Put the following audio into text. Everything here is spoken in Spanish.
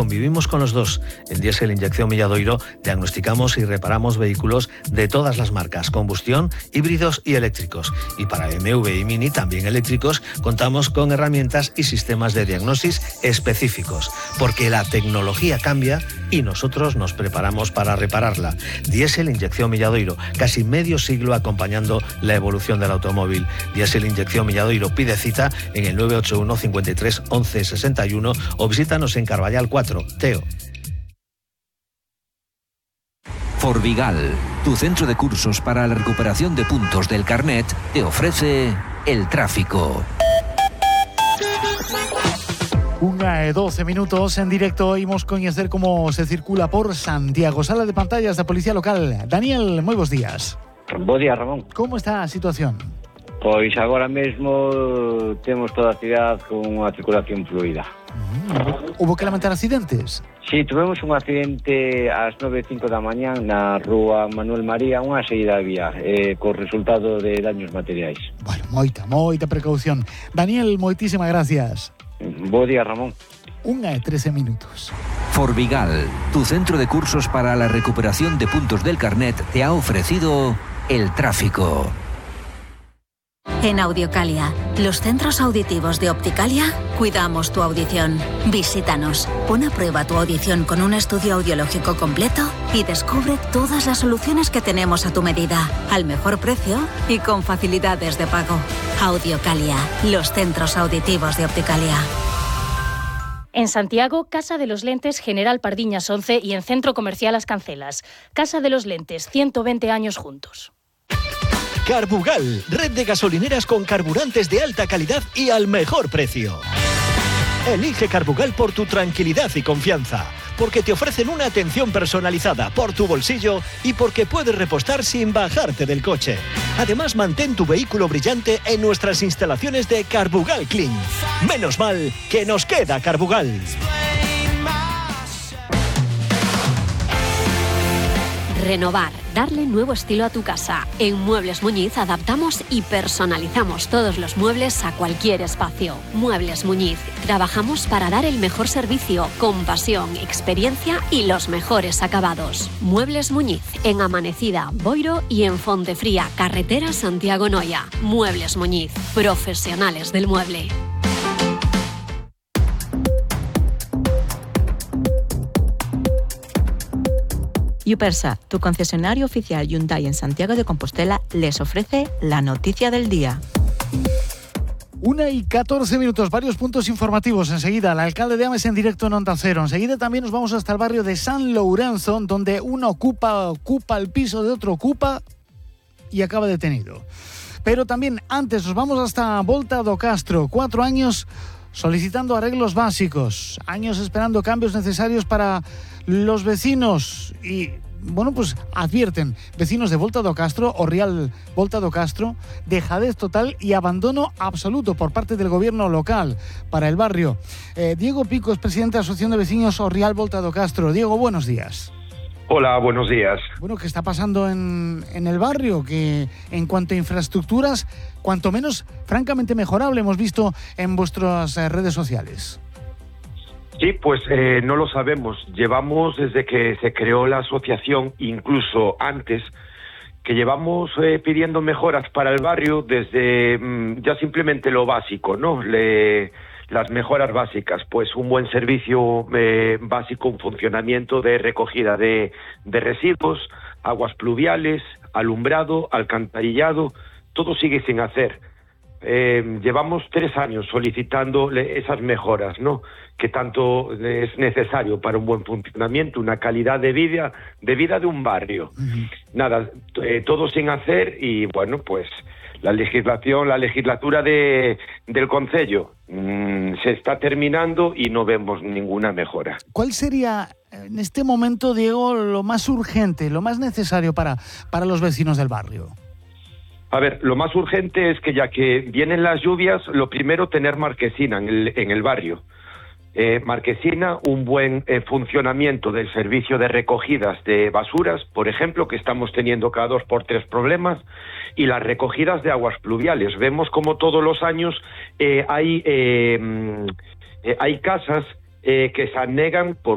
convivimos con los dos. En Diesel Inyección Milladoiro diagnosticamos y reparamos vehículos de todas las marcas, combustión, híbridos y eléctricos. Y para BMW y Mini, también eléctricos, contamos con herramientas y sistemas de diagnosis específicos, porque la tecnología cambia y nosotros nos preparamos para repararla. Diesel Inyección Milladoiro, casi medio siglo acompañando la evolución del automóvil. Diesel Inyección Milladoiro, pide cita en el 981 53 11 61 o visítanos en Carballal 4, Teo. Forvigal, tu centro de cursos para la recuperación de puntos del carnet, te ofrece el tráfico. 1:12 minutos en directo. Imos coñecer cómo se circula por Santiago. Sala de pantallas da Policía Local. Daniel, moi bos días. Bo día, Ramón. Como está a situación? Pois agora mesmo temos toda a cidade con unha circulación fluida. Hubo que lamentar accidentes? Sí, tuvemos un accidente ás 9:05 da mañá na rúa Manuel María, unha saída de vía, co resultado de daños materiais. Bueno, moita precaución. Daniel, moitísimas gracias. Bo día, Ramón. 1:13 minutos. Forvigal, tu centro de cursos para la recuperación de puntos del carnet, te ha ofrecido el tráfico. En Audiocalia, los centros auditivos de Opticalia, cuidamos tu audición. Visítanos, pon a prueba tu audición con un estudio audiológico completo y descubre todas las soluciones que tenemos a tu medida, al mejor precio y con facilidades de pago. Audiocalia, los centros auditivos de Opticalia. En Santiago, Casa de los Lentes General Pardiñas 11 y en Centro Comercial Las Cancelas. Casa de los Lentes, 120 años juntos. Carbugal, red de gasolineras con carburantes de alta calidad y al mejor precio. Elige Carbugal por tu tranquilidad y confianza, porque te ofrecen una atención personalizada por tu bolsillo y porque puedes repostar sin bajarte del coche. Además, mantén tu vehículo brillante en nuestras instalaciones de Carbugal Clean. Menos mal que nos queda Carbugal. Renovar, darle nuevo estilo a tu casa. En Muebles Muñiz adaptamos y personalizamos todos los muebles a cualquier espacio. Muebles Muñiz, trabajamos para dar el mejor servicio, con pasión, experiencia y los mejores acabados. Muebles Muñiz, en Amanecida, Boiro y en Fontefría, carretera Santiago-Noya. Muebles Muñiz, profesionales del mueble. Yupersa, tu concesionario oficial Hyundai en Santiago de Compostela, les ofrece la noticia del día. 1:14 minutos, varios puntos informativos. Enseguida, el alcalde de Ames en directo en Onda Cero. Enseguida también nos vamos hasta el barrio de San Lourenzo, donde uno ocupa el piso de otro ocupa y acaba detenido. Pero también antes nos vamos hasta Volta do Castro, 4 años solicitando arreglos básicos, años esperando cambios necesarios para los vecinos y, bueno, pues advierten vecinos de Volta do Castro o Real Volta do Castro, dejadez total y abandono absoluto por parte del gobierno local para el barrio. Diego Pico es presidente de la Asociación de Vecinos o Real Volta do Castro. Diego, buenos días. Hola, buenos días. Bueno, ¿qué está pasando en el barrio? Que en cuanto a infraestructuras, cuanto menos francamente mejorable hemos visto en vuestras redes sociales. Sí, pues no lo sabemos. Llevamos desde que se creó la asociación, incluso antes, que llevamos pidiendo mejoras para el barrio desde ya simplemente lo básico, ¿no? Las mejoras básicas, pues un buen servicio básico, un funcionamiento de recogida de residuos, aguas pluviales, alumbrado, alcantarillado, todo sigue sin hacer. Llevamos 3 años solicitando esas mejoras, ¿no? Que tanto es necesario para un buen funcionamiento, una calidad de vida de un barrio. Nada, todo sin hacer y bueno, pues la legislatura del concello se está terminando y no vemos ninguna mejora. ¿Cuál sería en este momento, Diego, lo más urgente, lo más necesario para los vecinos del barrio? A ver, lo más urgente es que ya que vienen las lluvias, lo primero tener marquesina en el barrio. Marquesina, un buen funcionamiento del servicio de recogidas de basuras, por ejemplo, que estamos teniendo cada 2 por 3 problemas, y las recogidas de aguas pluviales. Vemos como todos los años hay casas que se anegan por